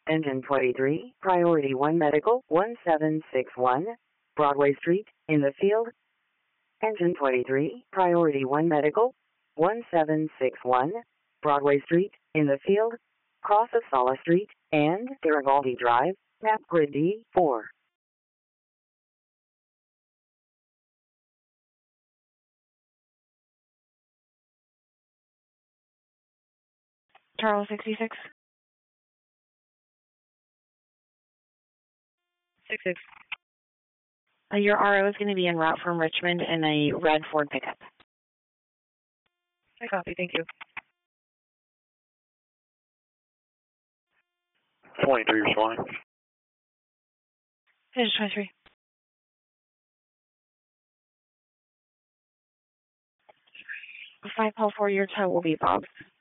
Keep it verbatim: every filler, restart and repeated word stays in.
Engine twenty-three, Priority one Medical, one seven six one, Broadway Street, in the field. Engine twenty-three, Priority one Medical, one seven six one, Broadway Street, in the field. Cross of Sala Street, and Garibaldi Drive, map grid D four. Charles sixty-six. six six. Uh, your R O is going to be en route from Richmond in a red Ford pickup. I copy, thank you. twenty-three, responding. Finish twenty-three. five Paul four, your tow will be Bob.